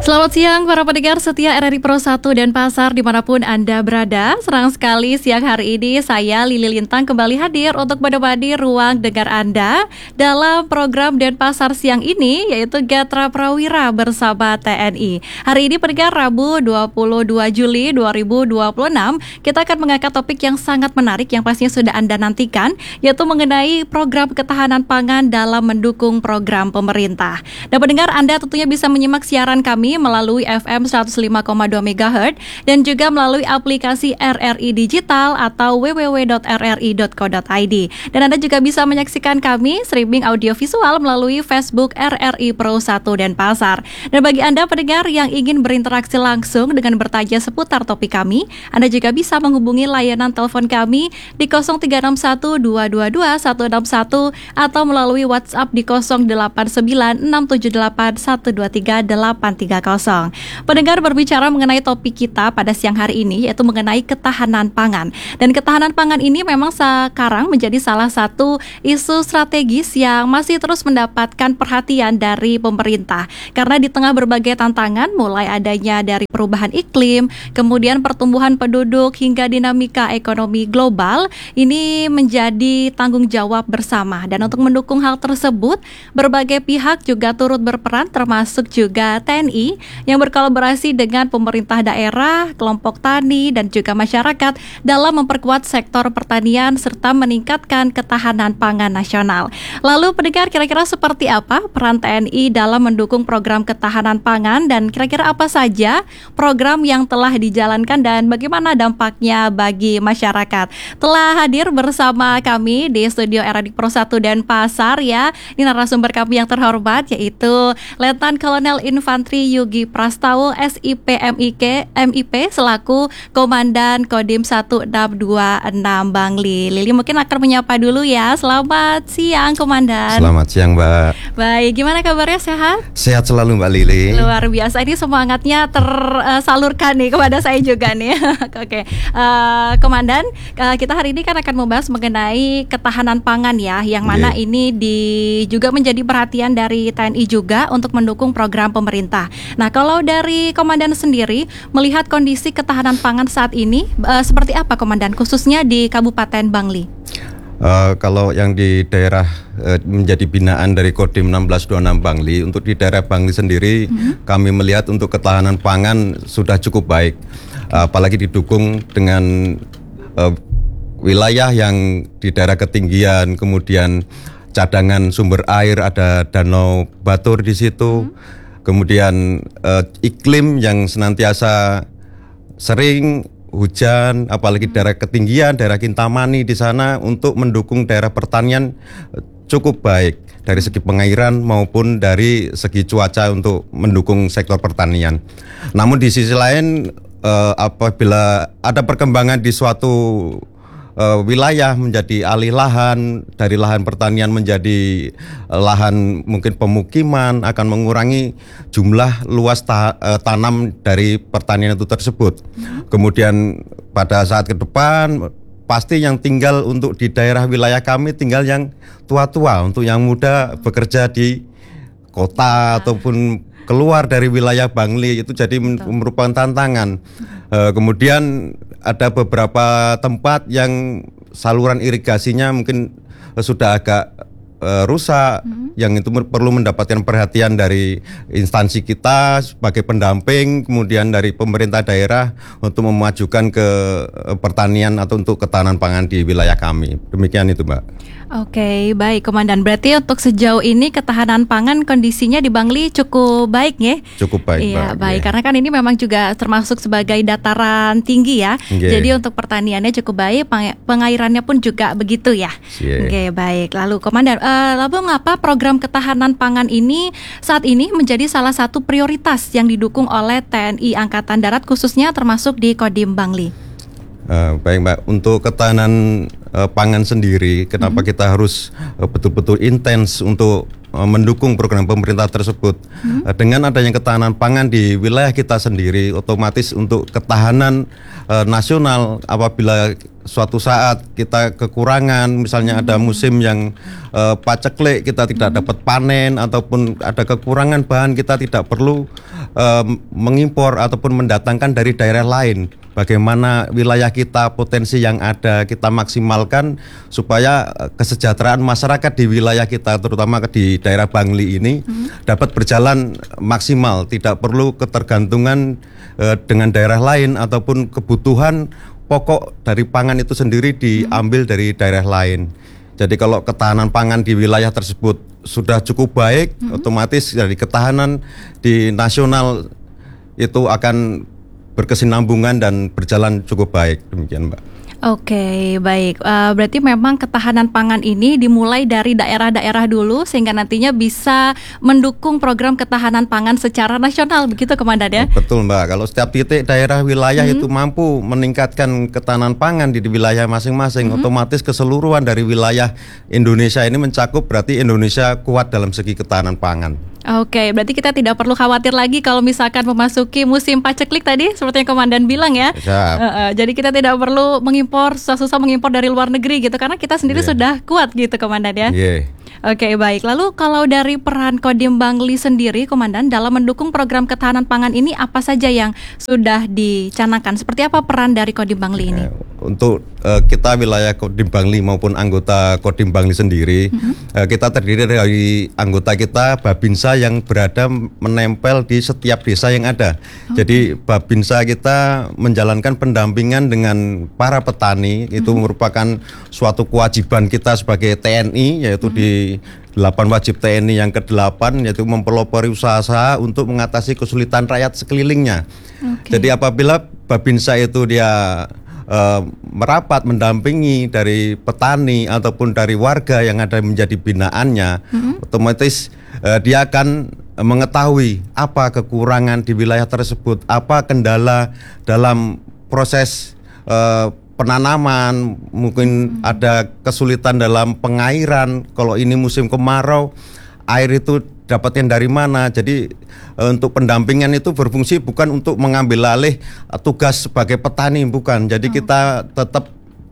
Selamat siang para pendengar setia RRI Pro 1 dan Pasar dimanapun Anda berada. Senang sekali siang hari ini saya Lili Lintang kembali hadir untuk menemani ruang dengar Anda dalam program Dan Pasar siang ini, yaitu Gatra Prawira bersama TNI. Hari ini pendengar Rabu 22 Juli 2026 kita akan mengangkat topik yang sangat menarik yang pastinya sudah Anda nantikan, yaitu mengenai program ketahanan pangan dalam mendukung program pemerintah. Dan pendengar Anda tentunya bisa menyimak siaran kami melalui FM 105,2 MHz dan juga melalui aplikasi RRI Digital atau www.rri.co.id. Dan Anda juga bisa menyaksikan kami streaming audiovisual melalui Facebook RRI Pro 1 dan Pasar. Dan bagi Anda pendengar yang ingin berinteraksi langsung dengan bertanya seputar topik kami, Anda juga bisa menghubungi layanan telepon kami di 0361 222 161 atau melalui WhatsApp di 089 678 123 830. Pendengar, berbicara mengenai topik kita pada siang hari ini, yaitu mengenai ketahanan pangan. Dan ketahanan pangan ini memang sekarang menjadi salah satu isu strategis yang masih terus mendapatkan perhatian dari pemerintah. Karena di tengah berbagai tantangan, mulai adanya dari perubahan iklim, kemudian pertumbuhan penduduk hingga dinamika ekonomi global, ini menjadi tanggung jawab bersama. Dan untuk mendukung hal tersebut, berbagai pihak juga turut berperan, termasuk juga TNI yang berkolaborasi dengan pemerintah daerah, kelompok tani, dan juga masyarakat dalam memperkuat sektor pertanian serta meningkatkan ketahanan pangan nasional. Lalu pendengar, kira-kira seperti apa peran TNI dalam mendukung program ketahanan pangan dan kira-kira apa saja program yang telah dijalankan dan bagaimana dampaknya bagi masyarakat? Telah hadir bersama kami di studio RRI Pro 1 dan Pasar ya. Ini narasumber kami yang terhormat, yaitu Letnan Kolonel Infantri Yugi Prastawo SIP MIP selaku Komandan Kodim 1626 Bangli. Lili mungkin akan menyapa dulu ya. Selamat siang Komandan. Selamat siang Mbak. Baik, gimana kabarnya, sehat? Sehat selalu Mbak Lili. Luar biasa, ini semangatnya tersalurkan nih kepada saya juga nih. Oke, Komandan, kita hari ini kan akan membahas mengenai ketahanan pangan ya, yang mana ini juga menjadi perhatian dari TNI juga untuk mendukung program pemerintah. Nah, kalau dari Komandan sendiri melihat kondisi ketahanan pangan saat ini seperti apa Komandan, khususnya di Kabupaten Bangli? Kalau yang di daerah menjadi binaan dari Kodim 1626 Bangli, untuk di daerah Bangli sendiri kami melihat untuk ketahanan pangan sudah cukup baik, apalagi didukung dengan wilayah yang di daerah ketinggian, kemudian cadangan sumber air, ada danau Batur di situ. Kemudian iklim yang senantiasa sering hujan, apalagi daerah ketinggian, daerah Kintamani di sana untuk mendukung daerah pertanian cukup baik dari segi pengairan maupun dari segi cuaca untuk mendukung sektor pertanian. Namun di sisi lain apabila ada perkembangan di suatu wilayah menjadi alih lahan, dari lahan pertanian menjadi lahan mungkin pemukiman, akan mengurangi jumlah luas tanam dari pertanian itu tersebut. Kemudian pada saat ke depan pasti yang tinggal untuk di daerah wilayah kami tinggal yang tua-tua, untuk yang muda bekerja di kota ataupun keluar dari wilayah Bangli, itu jadi merupakan tantangan. Kemudian ada beberapa tempat yang saluran irigasinya mungkin sudah agak rusak, yang itu perlu mendapatkan perhatian dari instansi kita sebagai pendamping, kemudian dari pemerintah daerah untuk memajukan ke pertanian atau untuk ketahanan pangan di wilayah kami. Demikian itu Mbak. Oke, baik Komandan. Berarti untuk sejauh ini ketahanan pangan kondisinya di Bangli cukup baik ya? Cukup baik, iya, Mbak. Baik, karena kan ini memang juga termasuk sebagai dataran tinggi ya. Jadi untuk pertaniannya cukup baik, pengairannya pun juga begitu ya. Oke, baik. Lalu Komandan, lalu mengapa program ketahanan pangan ini saat ini menjadi salah satu prioritas yang didukung oleh TNI Angkatan Darat khususnya termasuk di Kodim Bangli? Baik Mbak, untuk ketahanan pangan sendiri, kenapa kita harus betul-betul intens untuk mendukung program pemerintah tersebut? Dengan adanya ketahanan pangan di wilayah kita sendiri, otomatis untuk ketahanan nasional apabila suatu saat kita kekurangan, misalnya ada musim yang paceklik, kita tidak dapat panen ataupun ada kekurangan bahan, kita tidak perlu mengimpor ataupun mendatangkan dari daerah lain. Bagaimana wilayah kita, potensi yang ada kita maksimalkan supaya kesejahteraan masyarakat di wilayah kita, terutama di daerah Bangli ini dapat berjalan maksimal, tidak perlu ketergantungan dengan daerah lain ataupun kebutuhan pokok dari pangan itu sendiri diambil dari daerah lain. Jadi kalau ketahanan pangan di wilayah tersebut sudah cukup baik, otomatis dari ketahanan di nasional itu akan berkesinambungan dan berjalan cukup baik, demikian Mbak. Oke, baik. Berarti memang ketahanan pangan ini dimulai dari daerah-daerah dulu sehingga nantinya bisa mendukung program ketahanan pangan secara nasional, begitu Komandan ya? Betul Mbak, kalau setiap titik daerah wilayah itu mampu meningkatkan ketahanan pangan di wilayah masing-masing, otomatis keseluruhan dari wilayah Indonesia ini mencakup, berarti Indonesia kuat dalam segi ketahanan pangan. Oke, berarti kita tidak perlu khawatir lagi kalau misalkan memasuki musim paceklik tadi, seperti yang Komandan bilang ya. Jadi kita tidak perlu mengimpor, susah-susah mengimpor dari luar negeri gitu, karena kita sendiri sudah kuat gitu Komandan ya. Oke, baik. Lalu kalau dari peran Kodim Bangli sendiri, Komandan, dalam mendukung program ketahanan pangan ini apa saja yang sudah dicanangkan? Seperti apa peran dari Kodim Bangli ini? Untuk kita wilayah Kodim Bangli maupun anggota Kodim Bangli sendiri, kita terdiri dari anggota kita Babinsa yang berada menempel di setiap desa yang ada. Jadi Babinsa kita menjalankan pendampingan dengan para petani, itu merupakan suatu kewajiban kita sebagai TNI, yaitu di 8 wajib TNI yang ke-8, yaitu mempelopori usaha-usaha untuk mengatasi kesulitan rakyat sekelilingnya. Jadi apabila Babinsa itu dia merapat mendampingi dari petani ataupun dari warga yang ada menjadi binaannya, otomatis dia akan mengetahui apa kekurangan di wilayah tersebut, apa kendala dalam proses penanaman, mungkin ada kesulitan dalam pengairan. Kalau ini musim kemarau, air itu dapatnya dari mana. Jadi untuk pendampingan itu berfungsi bukan untuk mengambil alih tugas sebagai petani, bukan. Jadi kita tetap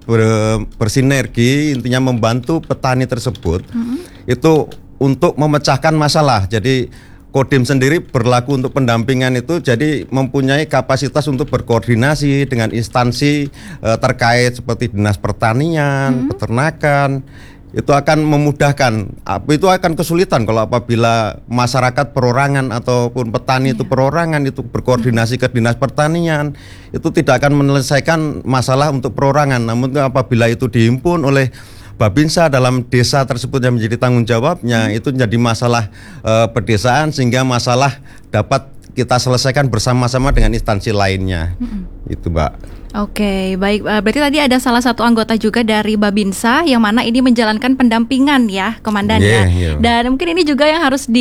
bersinergi, intinya membantu petani tersebut itu untuk memecahkan masalah. Jadi Kodim sendiri berlaku untuk pendampingan itu, jadi mempunyai kapasitas untuk berkoordinasi dengan instansi terkait seperti Dinas Pertanian, Peternakan. Itu akan memudahkan. Itu akan kesulitan kalau apabila masyarakat perorangan ataupun petani itu perorangan, itu berkoordinasi ke Dinas Pertanian, itu tidak akan menyelesaikan masalah untuk perorangan. Namun apabila itu dihimpun oleh Babinsa dalam desa tersebut yang menjadi tanggung jawabnya, itu menjadi masalah pedesaan, sehingga masalah dapat kita selesaikan bersama-sama dengan instansi lainnya. Itu Mbak. Oke, baik. Berarti tadi ada salah satu anggota juga dari Babinsa yang mana ini menjalankan pendampingan ya, Komandan ya. Dan mungkin ini juga yang harus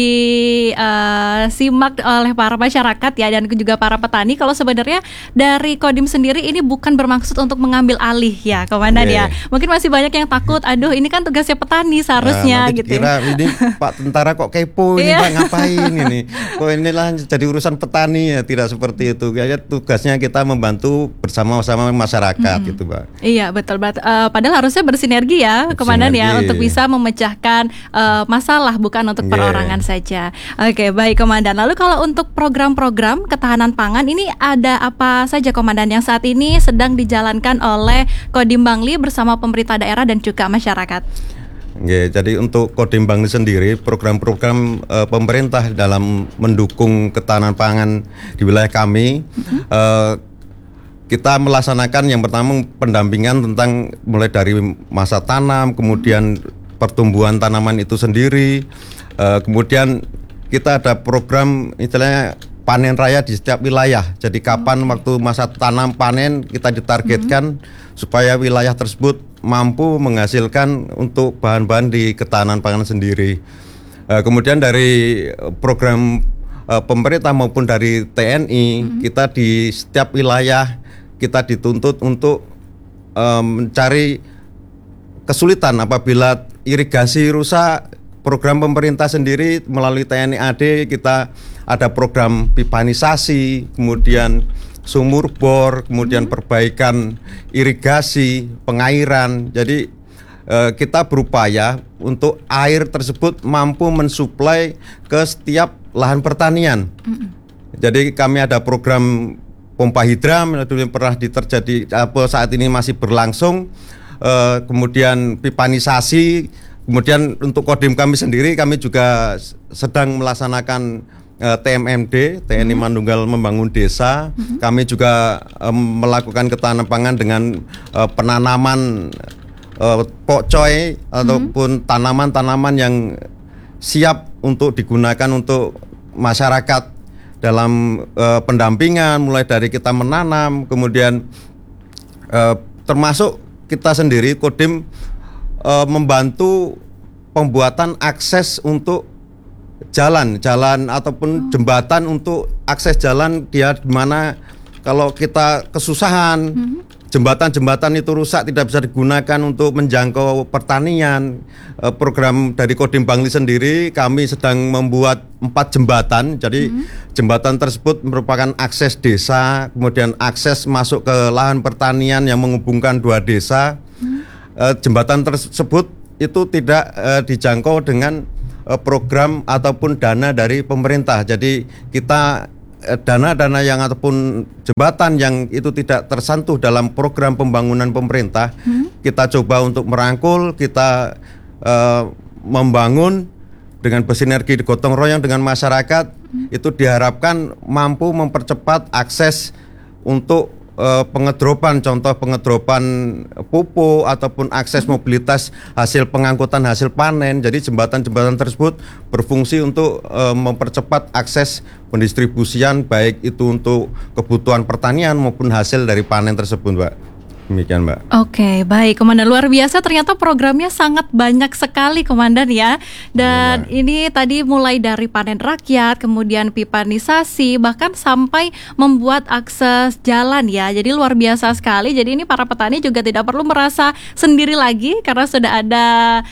disimak oleh para masyarakat ya, dan juga para petani. Kalau sebenarnya dari Kodim sendiri ini bukan bermaksud untuk mengambil alih ya, Komandan ya. Mungkin masih banyak yang takut, aduh ini kan tugasnya petani seharusnya gitu. Kira ini Pak tentara kok kepo ini Pak, ngapain ini? Kok inilah jadi urusan petani ya, tidak seperti itu. Kayaknya tugasnya kita membantu bersama masyarakat gitu Pak. Iya betul. Padahal harusnya bersinergi ya, Komandan ya, untuk bisa memecahkan masalah, bukan untuk perorangan saja. Oke, baik Komandan. Lalu kalau untuk program-program ketahanan pangan ini ada apa saja Komandan yang saat ini sedang dijalankan oleh Kodim Bangli bersama pemerintah daerah dan juga masyarakat? Jadi untuk Kodim Bangli sendiri, program-program pemerintah dalam mendukung ketahanan pangan di wilayah kami, kita melaksanakan yang pertama pendampingan tentang mulai dari masa tanam, kemudian pertumbuhan tanaman itu sendiri, kemudian kita ada program istilahnya panen raya di setiap wilayah. Jadi kapan waktu masa tanam panen kita ditargetkan supaya wilayah tersebut mampu menghasilkan untuk bahan-bahan di ketahanan pangan sendiri. Kemudian dari program pemerintah maupun dari TNI, kita di setiap wilayah kita dituntut untuk mencari kesulitan apabila irigasi rusak. Program pemerintah sendiri melalui TNI AD kita ada program pipanisasi, kemudian sumur bor, kemudian perbaikan irigasi, pengairan. Jadi kita berupaya untuk air tersebut mampu mensuplai ke setiap lahan pertanian. Jadi kami ada program pompa hidram yang pernah terjadi, saat ini masih berlangsung. Kemudian pipanisasi. Kemudian untuk Kodim kami sendiri, kami juga sedang melaksanakan TMMD, TNI Manunggal Membangun Desa. Kami juga melakukan ketahanan pangan dengan penanaman pokcoy ataupun tanaman-tanaman yang siap untuk digunakan untuk masyarakat dalam pendampingan, mulai dari kita menanam, kemudian termasuk kita sendiri Kodim membantu pembuatan akses untuk jalan ataupun jembatan untuk akses jalan dia di mana kalau kita kesusahan, jembatan-jembatan itu rusak tidak bisa digunakan untuk menjangkau pertanian. Program dari Kodim Bangli sendiri kami sedang membuat 4 jembatan. Jadi jembatan tersebut merupakan akses desa, kemudian akses masuk ke lahan pertanian yang menghubungkan 2 desa. Jembatan tersebut itu tidak dijangkau dengan program ataupun dana dari pemerintah. Jadi kita dana-dana yang ataupun jembatan yang itu tidak tersentuh dalam program pembangunan pemerintah, kita coba untuk merangkul, kita membangun dengan bersinergi gotong royong dengan masyarakat. Itu diharapkan mampu mempercepat akses untuk pengedropan, contoh pengedropan pupuk ataupun akses mobilitas hasil pengangkutan hasil panen. Jadi jembatan-jembatan tersebut berfungsi untuk mempercepat akses pendistribusian baik itu untuk kebutuhan pertanian maupun hasil dari panen tersebut, Mbak. Demikian, Mbak. Oke, baik Komandan, luar biasa, ternyata programnya sangat banyak sekali Komandan ya. Dan ini tadi mulai dari panen rakyat, kemudian pipanisasi, bahkan sampai membuat akses jalan ya. Jadi luar biasa sekali. Jadi ini para petani juga tidak perlu merasa sendiri lagi karena sudah ada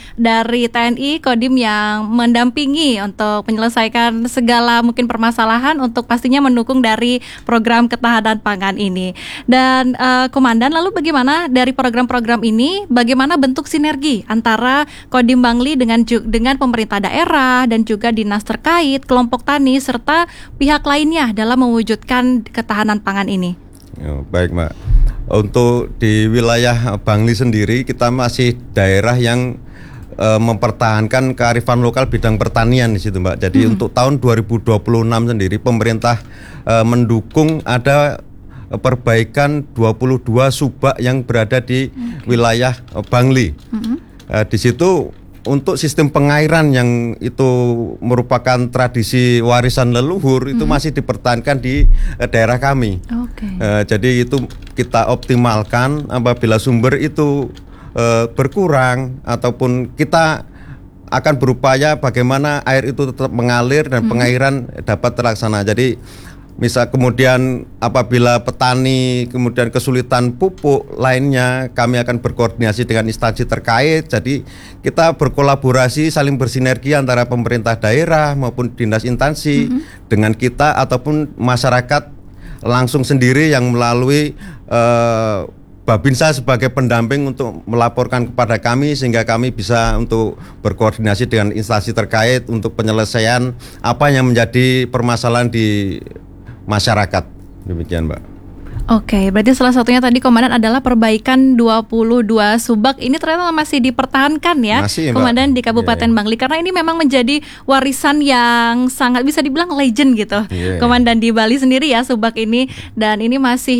dari TNI Kodim yang mendampingi untuk menyelesaikan segala mungkin permasalahan untuk pastinya mendukung dari program ketahanan pangan ini. Dan Komandan, lalu bagaimana dari program-program ini, bagaimana bentuk sinergi antara Kodim Bangli dengan pemerintah daerah dan juga dinas terkait, kelompok tani serta pihak lainnya dalam mewujudkan ketahanan pangan ini? Baik, Mbak. Untuk di wilayah Bangli sendiri kita masih daerah yang mempertahankan kearifan lokal bidang pertanian di situ, Mbak. Jadi untuk tahun 2026 sendiri pemerintah mendukung ada perbaikan 22 subak yang berada di wilayah Bangli. Di situ untuk sistem pengairan yang itu merupakan tradisi warisan leluhur itu masih dipertahankan di daerah kami. Jadi itu kita optimalkan apabila sumber itu berkurang ataupun kita akan berupaya bagaimana air itu tetap mengalir dan pengairan dapat terlaksana. Jadi misal kemudian apabila petani kemudian kesulitan pupuk lainnya, kami akan berkoordinasi dengan instansi terkait. Jadi kita berkolaborasi, saling bersinergi antara pemerintah daerah maupun dinas instansi dengan kita ataupun masyarakat langsung sendiri yang melalui Babinsa sebagai pendamping untuk melaporkan kepada kami sehingga kami bisa untuk berkoordinasi dengan instansi terkait untuk penyelesaian apa yang menjadi permasalahan di masyarakat. Demikian, Mbak. Oke, berarti salah satunya tadi Komandan adalah perbaikan 22 subak. Ini ternyata masih dipertahankan ya, masih, Komandan, di Kabupaten Bangli. Karena ini memang menjadi warisan yang sangat bisa dibilang legend gitu, Komandan, di Bali sendiri ya subak ini. Dan ini masih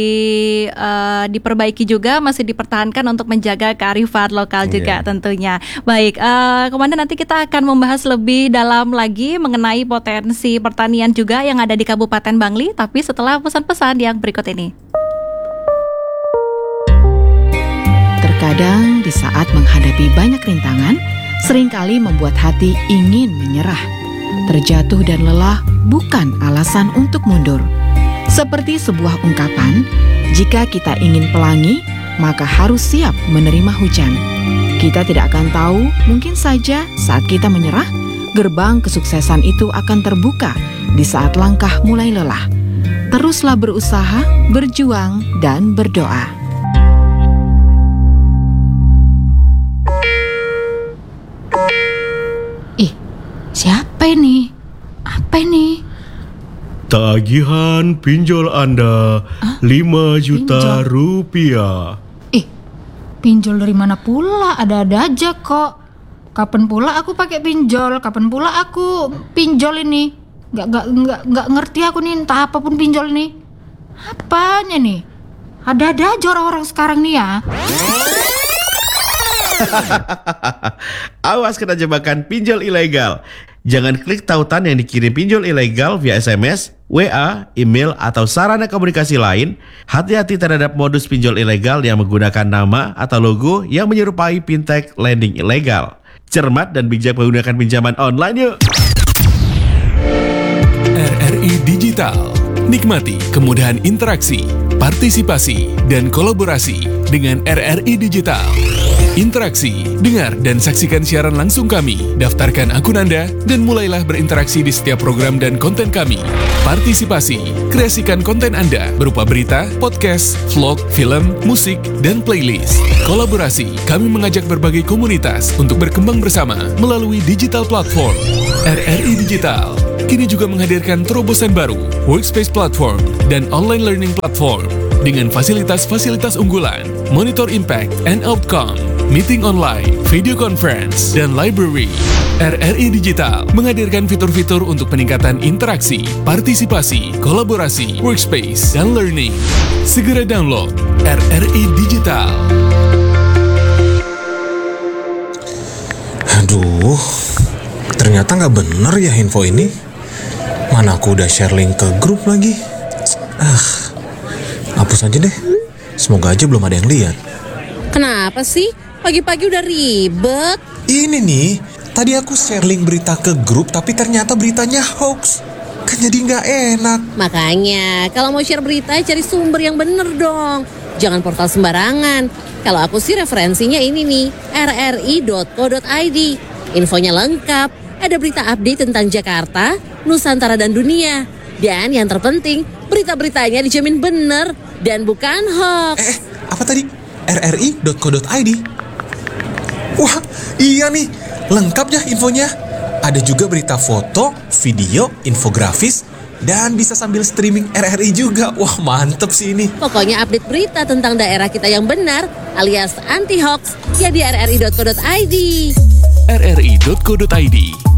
diperbaiki juga, masih dipertahankan untuk menjaga kearifan lokal juga tentunya. Baik, Komandan, nanti kita akan membahas lebih dalam lagi mengenai potensi pertanian juga yang ada di Kabupaten Bangli. Tapi setelah pesan-pesan yang berikut ini. Terkadang di saat menghadapi banyak rintangan, seringkali membuat hati ingin menyerah. Terjatuh dan lelah bukan alasan untuk mundur. Seperti sebuah ungkapan, jika kita ingin pelangi, maka harus siap menerima hujan. Kita tidak akan tahu, mungkin saja saat kita menyerah, gerbang kesuksesan itu akan terbuka di saat langkah mulai lelah. teruslah berusaha, berjuang, dan berdoa. Siapa ini? Apa ini? Tagihan pinjol Anda 5 juta rupiah. Pinjol dari mana pula? Ada-ada aja kok. Kapan pula aku pakai pinjol? Kapan pula aku pinjol ini? Gak ngerti aku nih, entah apapun pinjol nih. Apanya nih? Ada-ada aja orang-orang sekarang nih ya. Awas kena jebakan pinjol ilegal. Jangan klik tautan yang dikirim pinjol ilegal via SMS, WA, email, atau sarana komunikasi lain. Hati-hati terhadap modus pinjol ilegal yang menggunakan nama atau logo yang menyerupai fintech lending ilegal. Cermat dan bijak menggunakan pinjaman online yuk. RRI Digital. Nikmati kemudahan interaksi, partisipasi, dan kolaborasi dengan RRI Digital. Interaksi, dengar, dan saksikan siaran langsung kami. Daftarkan akun Anda dan mulailah berinteraksi di setiap program dan konten kami. Partisipasi, kreasikan konten Anda berupa berita, podcast, vlog, film, musik, dan playlist. Kolaborasi, kami mengajak berbagai komunitas untuk berkembang bersama melalui digital platform. RRI Digital kini juga menghadirkan terobosan baru, workspace platform, dan online learning platform dengan fasilitas-fasilitas unggulan, monitor impact and outcome, meeting online, video conference, dan library. RRI Digital menghadirkan fitur-fitur untuk peningkatan interaksi, partisipasi, kolaborasi, workspace, dan learning. Segera download RRI Digital. Aduh, ternyata nggak bener ya info ini. Mana aku udah share link ke grup lagi. Hapus aja deh. Semoga aja belum ada yang lihat. Kenapa sih? Pagi-pagi udah ribet. Ini nih, tadi aku share link berita ke grup tapi ternyata beritanya hoax. Kan jadi nggak enak. Makanya, kalau mau share berita cari sumber yang bener dong. Jangan portal sembarangan. Kalau aku sih referensinya ini nih, rri.co.id. Infonya lengkap, ada berita update tentang Jakarta, Nusantara, dan dunia. Dan yang terpenting, berita-beritanya dijamin bener dan bukan hoax. Apa tadi? rri.co.id. Wah, iya nih, lengkap ya infonya. Ada juga berita foto, video, infografis, dan bisa sambil streaming RRI juga. Wah, mantep sih ini. Pokoknya update berita tentang daerah kita yang benar alias anti hoax ya di rri.co.id. rri.co.id